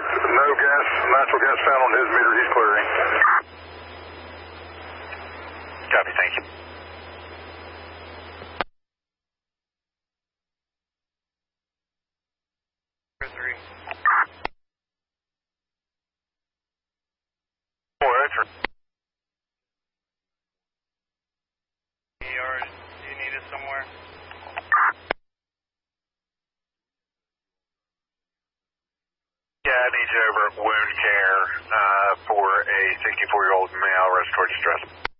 No gas, natural gas found on his meter. He's clearing. Copy, thank you. Three. Four, that's right. Do you need us somewhere? Yeah, I need you over at wound care for a 64-year-old male respiratory distress.